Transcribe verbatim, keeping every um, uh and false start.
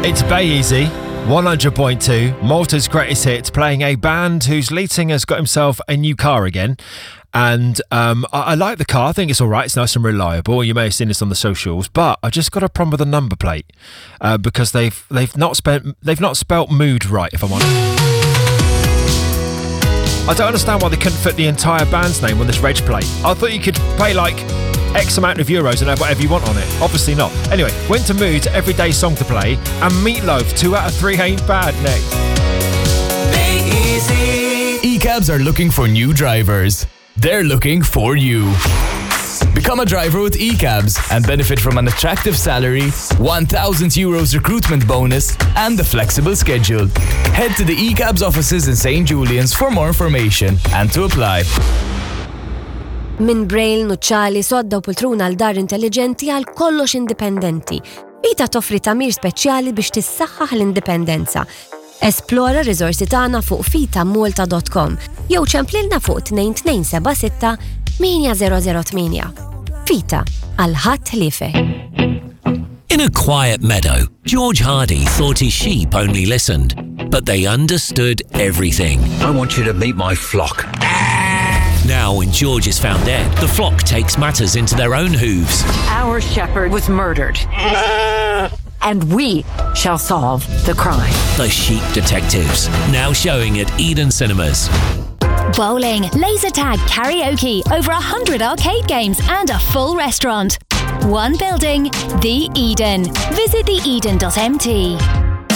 It's Bay Easy, one hundred point two, Malta's greatest hits, playing a band whose lead singer's got himself a new car again. And um, I, I like the car. I think it's all right. It's nice and reliable. You may have seen this on the socials, but I just got a problem with the number plate uh, because they've they've not spent they've not spelt mood right. If I'm honest, I don't understand why they couldn't fit the entire band's name on this reg plate. I thought you could pay like X amount of euros and have whatever you want on it. Obviously not. Anyway, went to Mood's everyday song to play, and Meatloaf, two out of three ain't bad next. E C A Bs are looking for new drivers. They're looking for you. Become a driver with E C A Bs and benefit from an attractive salary, one thousand euros recruitment bonus, and a flexible schedule. Head to the E C A Bs offices in Saint Julian's for more information and to apply. Min Braille, Nuċċali, sodda u poltruna għal dar intelligenti għal kollox indipendenti. Vita toffri tamir speċjali biex tissaħħaħ l-indipendenza. Esplora r-riżorsi tagħna fuq fita malta dot com jew ċemplilna fuq two two seven six eight zero zero eight. Fita għal ħadd ħliefe. In a quiet meadow, George Hardy thought his sheep only listened, but they understood everything. I want you to meet my flock. Now, when George is found dead, the flock takes matters into their own hooves. Our shepherd was murdered. And we shall solve the crime. The Sheep Detectives, now showing at Eden Cinemas. Bowling, laser tag, karaoke, over a hundred arcade games and a full restaurant. One building, The Eden. Visit the eden dot m t.